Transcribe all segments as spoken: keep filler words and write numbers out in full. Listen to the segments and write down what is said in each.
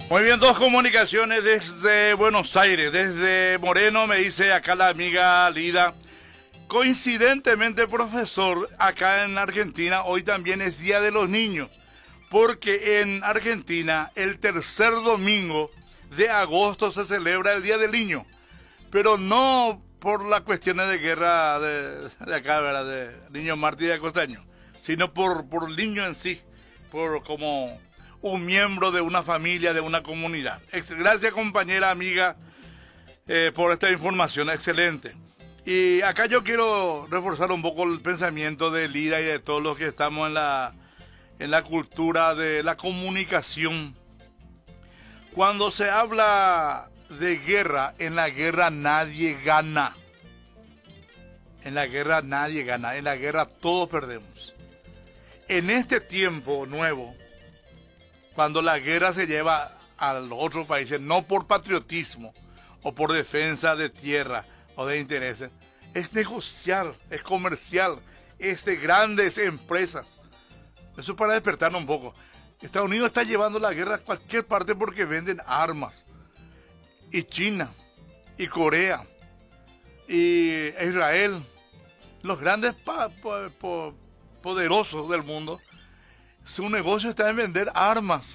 Muy bien, dos comunicaciones desde Buenos Aires, desde Moreno, me dice acá la amiga Lida. Coincidentemente, profesor, acá en Argentina hoy también es Día de los Niños, porque en Argentina el tercer domingo de agosto se celebra el Día del Niño, pero no por las cuestiones de guerra de, de acá, ¿verdad? De niños mártires de costeño, sino por, por el niño en sí, por como un miembro de una familia, de una comunidad. Gracias, compañera, amiga, eh, por esta información excelente. Y acá yo quiero reforzar un poco el pensamiento de Lida y de todos los que estamos en la, en la cultura de la comunicación. Cuando se habla de guerra, en la guerra nadie gana. En la guerra nadie gana, en la guerra todos perdemos. En este tiempo nuevo, cuando la guerra se lleva a los otros países, no por patriotismo o por defensa de tierra o de intereses, es negociar, es comercial, es de grandes empresas. Eso es para despertarnos un poco. Estados Unidos está llevando la guerra a cualquier parte porque venden armas. Y China, y Corea, y Israel, los grandes pa pa pa poderosos del mundo, su negocio está en vender armas.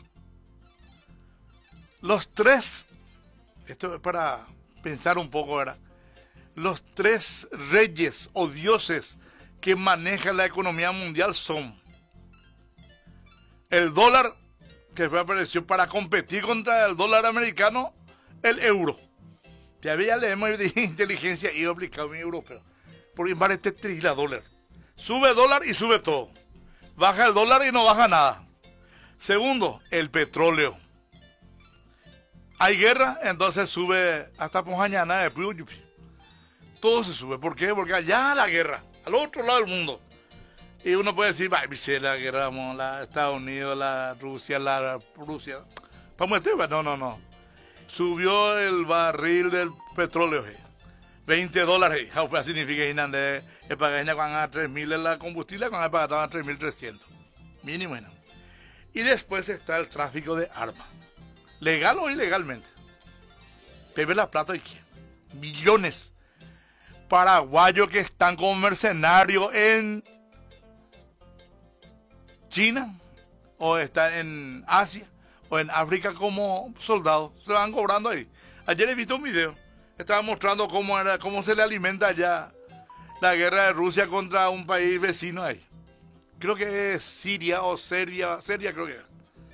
Los tres, esto es para pensar un poco, ¿verdad? Los tres reyes o dioses que manejan la economía mundial son el dólar, que fue apareció para competir contra el dólar americano, el euro. Todavía leemos de inteligencia y aplicado en europeo. Porque vale este trilla dólar. Sube dólar y sube todo. Baja el dólar y no baja nada. Segundo, el petróleo. Hay guerra, entonces sube hasta Pojañana de Puyupi. Todo se sube. ¿Por qué? Porque allá la guerra, al otro lado del mundo. Y uno puede decir, va, la guerra, la Estados Unidos, la Rusia, la Rusia. ¿Vamos a decir? No, no, no. Subió el barril del petróleo, veinte dólares. ¿Qué significa que pagaña cuando a tres mil en la combustible, cuando pagaban tres mil trescientos? Mínimo, ¿no? Y después está el tráfico de armas. Legal o ilegalmente. Pepe la plata y qué. Millones. Paraguayos que están como mercenarios en China o están en Asia o en África como soldados. Se van cobrando ahí. Ayer he visto un video. Estaba mostrando cómo, era, cómo se le alimenta allá la guerra de Rusia contra un país vecino ahí. Creo que es Siria o Serbia. Serbia creo que es.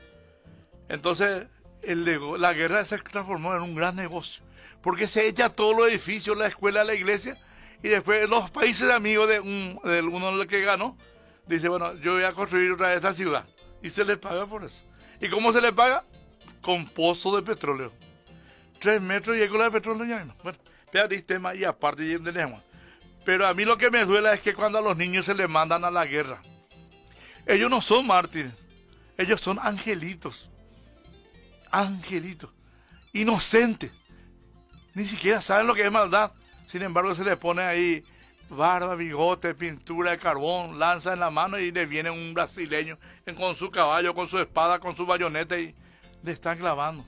Entonces, el, la guerra se transformó en un gran negocio. Porque se echa todos los edificios, la escuela, la iglesia. Y después los países amigos de, un, de uno de los que ganó, dice, bueno, yo voy a construir otra vez esta ciudad. Y se les paga por eso. ¿Y cómo se les paga? Con pozos de petróleo. Tres metros y con la de petróleo ya no. Bueno, el tema y aparte de lejos. Pero a mí lo que me duele es que cuando a los niños se les mandan a la guerra, ellos no son mártires. Ellos son angelitos. Angelitos. Inocentes. Ni siquiera saben lo que es maldad. Sin embargo, se les pone ahí barba, bigote, pintura de carbón, lanza en la mano y le viene un brasileño con su caballo, con su espada, con su bayoneta y le están clavando.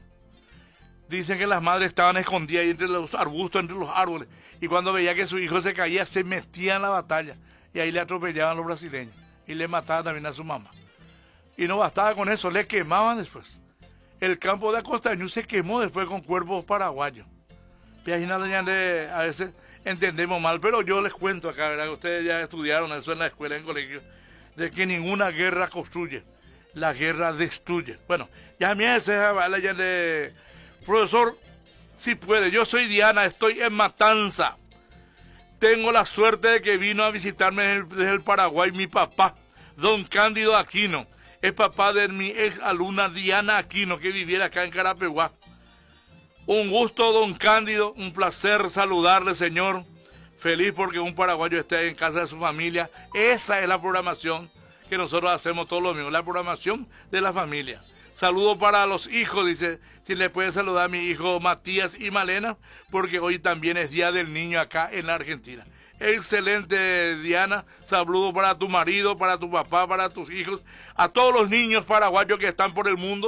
Dicen que las madres estaban escondidas ahí entre los arbustos, entre los árboles. Y cuando veía que su hijo se caía, se metía en la batalla. Y ahí le atropellaban los brasileños. Y le mataban también a su mamá. Y no bastaba con eso, le quemaban después. El campo de Acostañú se quemó después con cuerpos paraguayos. Y ahí nada, a veces entendemos mal, pero yo les cuento acá, ¿verdad? Ustedes ya estudiaron eso en la escuela, en el colegio, de que ninguna guerra construye, la guerra destruye. Bueno, ya a mí ese ya de profesor, si puede, yo soy Diana, estoy en Matanza. Tengo la suerte de que vino a visitarme desde el, desde el Paraguay mi papá, don Cándido Aquino. Es papá de mi ex alumna Diana Aquino, que viviera acá en Carapeguá. Un gusto, don Cándido, un placer saludarle, señor. Feliz porque un paraguayo esté en casa de su familia. Esa es la programación que nosotros hacemos todos los domingos, la programación de la familia. Saludo para los hijos, dice, si le puede saludar a mi hijo Matías y Malena, porque hoy también es Día del Niño acá en la Argentina. Excelente, Diana. Saludo para tu marido, para tu papá, para tus hijos, a todos los niños paraguayos que están por el mundo.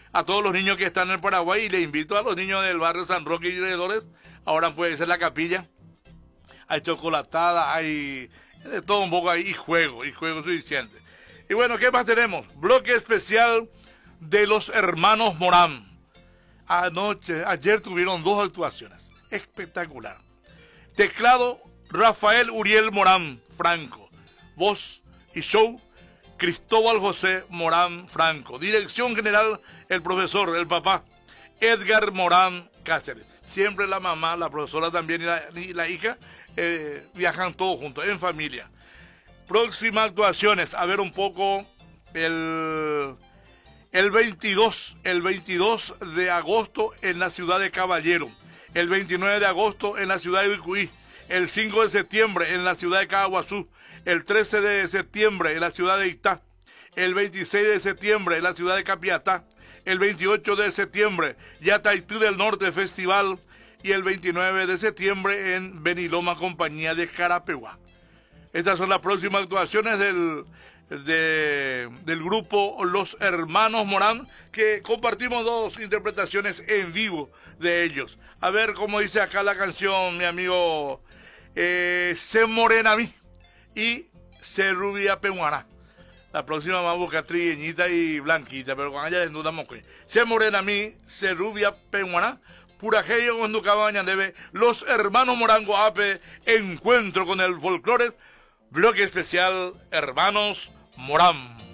a todos los niños que están en el Paraguay y les invito a los niños del barrio San Roque y alrededores. Ahora puede ser la capilla. Hay chocolatada, hay de todo un poco ahí y juego, y juego suficiente. Y bueno, ¿qué más tenemos? Bloque especial de los hermanos Morán. Anoche, ayer tuvieron dos actuaciones. Espectacular. Teclado, Rafael Uriel Morán Franco. Voz y show, Cristóbal José Morán Franco. Dirección general, el profesor, el papá, Edgar Morán Cáceres. Siempre la mamá, la profesora también y la, y la hija eh, viajan todos juntos, en familia. Próximas actuaciones, a ver un poco el, el veintidós, el veintidós de agosto en la ciudad de Caballero, el veintinueve de agosto en la ciudad de Bicuí, el cinco de septiembre en la ciudad de Caguazú, el trece de septiembre en la ciudad de Itá, el veintiséis de septiembre en la ciudad de Capiatá, el veintiocho de septiembre Yataití del Norte Festival y el veintinueve de septiembre en Beniloma Compañía de Carapeguá. Estas son las próximas actuaciones del, de, del grupo Los Hermanos Morán, que compartimos dos interpretaciones en vivo de ellos. A ver cómo dice acá la canción, mi amigo, eh, Se Morena a mí y Se Rubia Peguaná. La próxima vamos a buscar trigueñita y blanquita, pero con ella desnudamos. Se Morena a mí, Se Rubia Peguaná. Purajeyo cuando cabaña debe Los Hermanos Morango Ape, encuentro con el folclore. Bloque especial Hermanos Morán.